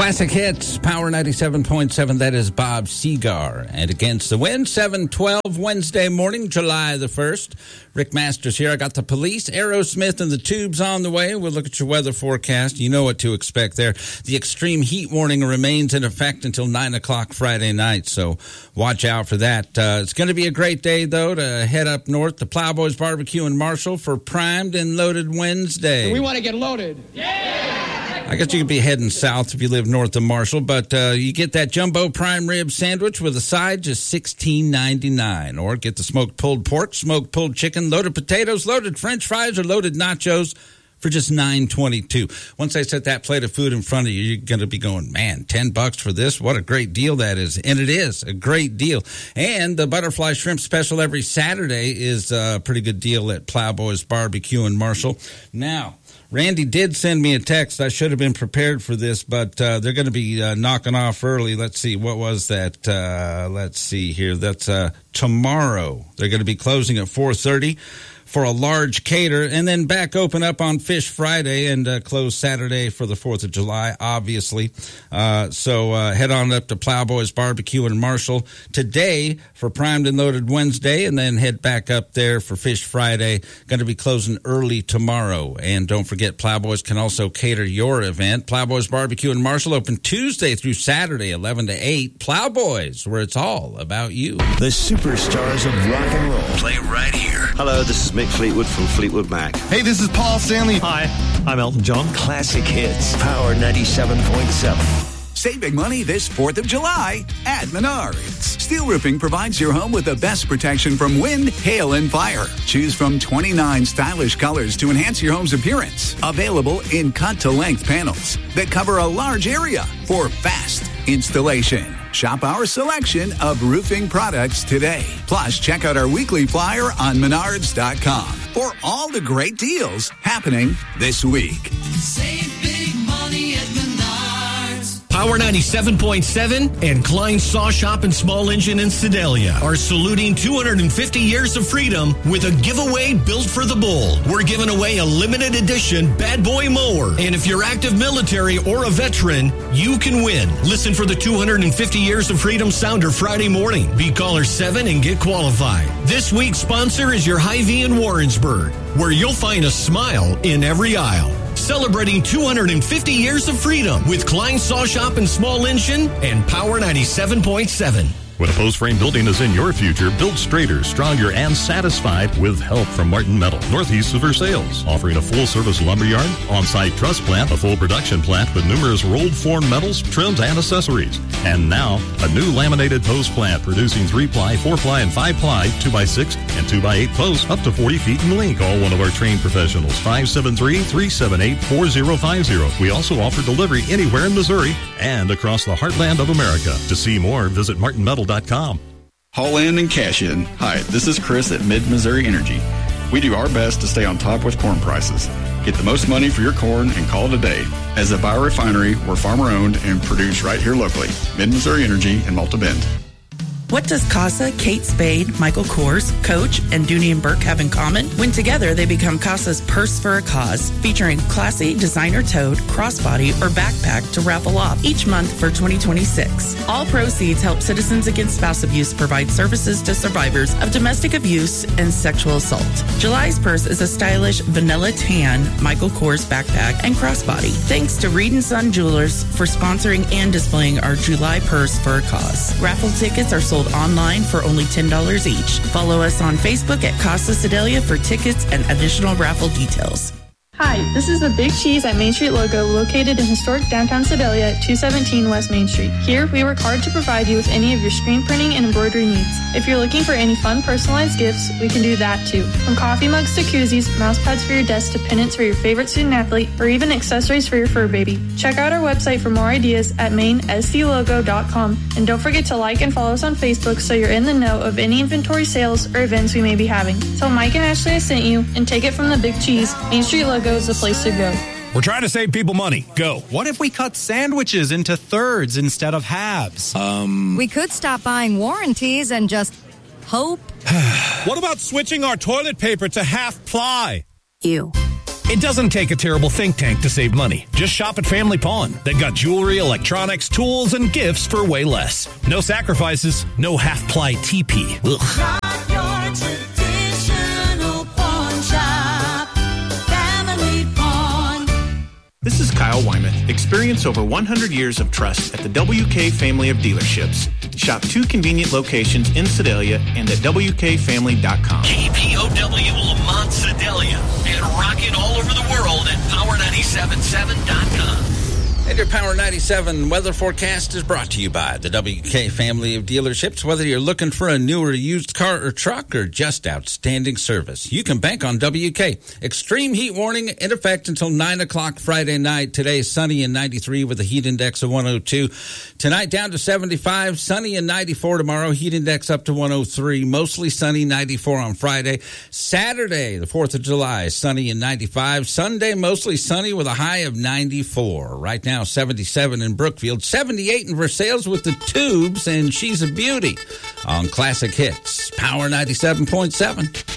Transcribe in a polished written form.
Classic hits, Power 97.7, that is Bob Segar. And Against the Wind, 7:12, Wednesday morning, July the 1st. Rick Masters here. I got the Police, Aerosmith, and the Tubes on the way. We'll look at your weather forecast. You know what to expect there. The extreme heat warning remains in effect until 9 o'clock Friday night, so watch out for that. It's going to be a great day, though, to head up north to Plowboys Barbecue in Marshall for Primed and Loaded Wednesday. We want to get loaded. Yeah! I guess you could be heading south if you live north of Marshall, but you get that jumbo prime rib sandwich with a side, just $16.99. Or get the smoked pulled pork, smoked pulled chicken, loaded potatoes, loaded French fries, or loaded nachos for just $9.22. Once I set that plate of food in front of you, you're going to be going, man, $10 for this? What a great deal that is. And it is a great deal. And the butterfly shrimp special every Saturday is a pretty good deal at Plowboys Barbecue in Marshall. Now, Randy did send me a text. I should have been prepared for this, but they're going to be knocking off early. Let's see. What was that? Let's see here. That's tomorrow. They're going to be closing at 4:30 for a large cater, and then back open up on Fish Friday and close Saturday for the 4th of July, obviously. So head on up to Plowboys Barbecue in Marshall today for Primed and Loaded Wednesday, and then head back up there for Fish Friday. Going to be closing early tomorrow. And don't forget, Plowboys can also cater your event. Plowboys Barbecue in Marshall open Tuesday through Saturday, 11 to 8. Plowboys, where it's all about you. The superstars of rock and roll play right here. Hello, this is Mick Fleetwood from Fleetwood Mac. Hey, this is Paul Stanley. Hi, I'm Elton John. Classic hits, Power 97.7. Save big money this 4th of July at Menards. Steel Roofing provides your home with the best protection from wind, hail, and fire. Choose from 29 stylish colors to enhance your home's appearance. Available in cut-to-length panels that cover a large area for fast installation. Shop our selection of roofing products today. Plus, check out our weekly flyer on Menards.com for all the great deals happening this week. Save big money at Menards. Power 97.7 and Klein Saw Shop and Small Engine in Sedalia are saluting 250 years of freedom with a giveaway built for the bull. We're giving away a limited edition Bad Boy mower. And if you're active military or a veteran, you can win. Listen for the 250 Years of Freedom Sounder Friday morning. Be caller 7 and get qualified. This week's sponsor is your Hy-Vee in Warrensburg, where you'll find a smile in every aisle. Celebrating 250 years of freedom with Klein Saw Shop and Small Engine and Power 97.7. When a post-frame building is in your future, build straighter, stronger, and satisfied with help from Martin Metal, northeast of Versailles. Offering a full-service lumberyard, on-site truss plant, a full production plant with numerous rolled form metals, trims, and accessories. And now, a new laminated post plant producing 3-ply, 4-ply, and 5-ply, 2x6, and 2x8 posts up to 40 feet in length. Call one of our trained professionals, 573-378-4050. We also offer delivery anywhere in Missouri and across the heartland of America. To see more, visit martinmetal.com. Haul in and cash in. Hi, this is Chris at Mid-Missouri Energy. We do our best to stay on top with corn prices. Get the most money for your corn and call it a day. As a biorefinery, we're farmer-owned and produced right here locally. Mid-Missouri Energy in Malta Bend. What does CASA, Kate Spade, Michael Kors, Coach, and Dooney and Burke have in common? When together, they become CASA's Purse for a Cause, featuring classy designer-toed, crossbody, or backpack to raffle off each month for 2026. All proceeds help Citizens Against Spouse Abuse provide services to survivors of domestic abuse and sexual assault. July's purse is a stylish vanilla tan Michael Kors backpack and crossbody. Thanks to Reed & Son Jewelers for sponsoring and displaying our July Purse for a Cause. Raffle tickets are sold online for only $10 each. Follow us on Facebook at Casa Sedalia for tickets and additional raffle details. Hi, this is the Big Cheese at Main Street logo located in historic downtown Sedalia at 217 West Main Street. Here, we work hard to provide you with any of your screen printing and embroidery needs. If you're looking for any fun personalized gifts, we can do that too. From coffee mugs to koozies, mouse pads for your desk to pennants for your favorite student athlete, or even accessories for your fur baby. Check out our website for more ideas at mainsclogo.com. And don't forget to like and follow us on Facebook so you're in the know of any inventory sales or events we may be having. Tell Mike and Ashley I sent you and take it from the Big Cheese. Main Street logo is the place to go. We're trying to save people money. Go. What if we cut sandwiches into thirds instead of halves? We could stop buying warranties and just hope. What about switching our toilet paper to half ply? Ew. It doesn't take a terrible think tank to save money. Just shop at Family Pawn. They've got jewelry, electronics, tools, and gifts for way less. No sacrifices, no half-ply TP. Ugh. Shop your traditional pawn shop. Family Pawn. This is Kyle Wyman. Experience over 100 years of trust at the WK family of dealerships. Shop 2 convenient locations in Sedalia and at WKFamily.com. KPOW Lamont Sedalia and rocking all over the world at Power977.com. And your Power 97 weather forecast is brought to you by the WK family of dealerships. Whether you're looking for a new or used car or truck or just outstanding service, you can bank on WK. Extreme heat warning in effect until 9 o'clock Friday night. Today, sunny and 93 with a heat index of 102. Tonight, down to 75. Sunny and 94 tomorrow. Heat index up to 103. Mostly sunny, 94 on Friday. Saturday, the 4th of July, sunny and 95. Sunday, mostly sunny with a high of 94. Right now, 77 in Brookfield, 78 in Versailles with the Tubes, and She's a Beauty on Classic Hits. Power 97.7.